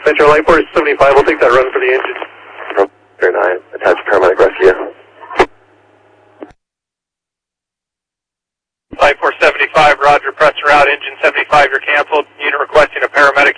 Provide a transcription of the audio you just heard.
Metro Light Force 75, we'll take that run for the engine. 09, attached paramedic rescue. Light Force 75, roger, press route, engine 75, you're canceled. Unit requesting a paramedic